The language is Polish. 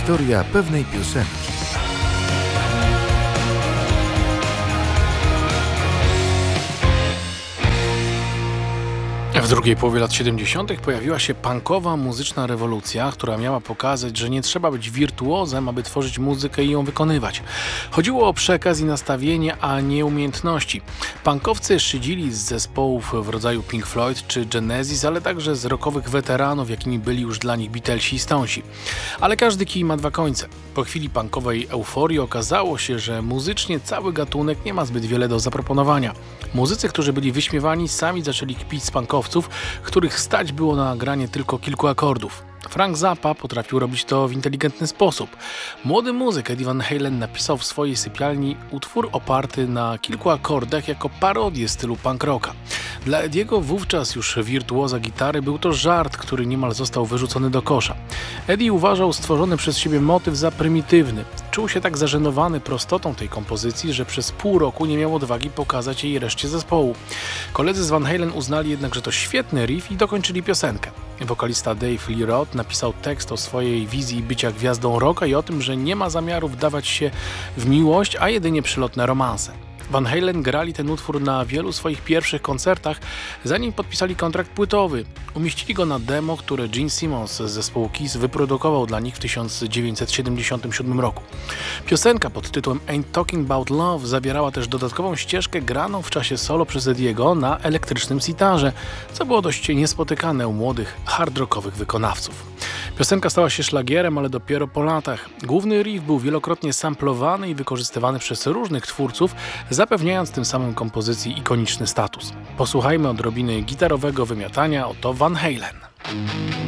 Historia pewnej piosenki. W drugiej połowie lat 70. pojawiła się punkowa muzyczna rewolucja, która miała pokazać, że nie trzeba być wirtuozem, aby tworzyć muzykę i ją wykonywać. Chodziło o przekaz i nastawienie, a nie umiejętności. Punkowcy szydzili z zespołów w rodzaju Pink Floyd czy Genesis, ale także z rockowych weteranów, jakimi byli już dla nich Beatlesi i Stonesi. Ale każdy kij ma dwa końce. Po chwili punkowej euforii okazało się, że muzycznie cały gatunek nie ma zbyt wiele do zaproponowania. Muzycy, którzy byli wyśmiewani, sami zaczęli kpić z punkowców, których stać było na nagranie tylko kilku akordów. Frank Zappa potrafił robić to w inteligentny sposób. Młody muzyk Eddie Van Halen napisał w swojej sypialni utwór oparty na kilku akordach jako parodię stylu punk rocka. Dla Eddiego, wówczas już wirtuoza gitary, był to żart, który niemal został wyrzucony do kosza. Eddie uważał stworzony przez siebie motyw za prymitywny. Czuł się tak zażenowany prostotą tej kompozycji, że przez pół roku nie miał odwagi pokazać jej reszcie zespołu. Koledzy z Van Halen uznali jednak, że to świetny riff i dokończyli piosenkę. Wokalista Dave Lee Roth napisał tekst o swojej wizji bycia gwiazdą rocka i o tym, że nie ma zamiaru wdawać się w miłość, a jedynie przylotne romanse. Van Halen grali ten utwór na wielu swoich pierwszych koncertach, zanim podpisali kontrakt płytowy. Umieścili go na demo, które Gene Simmons z zespołu Kiss wyprodukował dla nich w 1977 roku. Piosenka pod tytułem Ain't Talking About Love zawierała też dodatkową ścieżkę graną w czasie solo przez Eddiego na elektrycznym sitarze, co było dość niespotykane u młodych, hard rockowych wykonawców. Piosenka stała się szlagierem, ale dopiero po latach. Główny riff był wielokrotnie samplowany i wykorzystywany przez różnych twórców, zapewniając tym samym kompozycji ikoniczny status. Posłuchajmy odrobiny gitarowego wymiatania, oto Van Halen.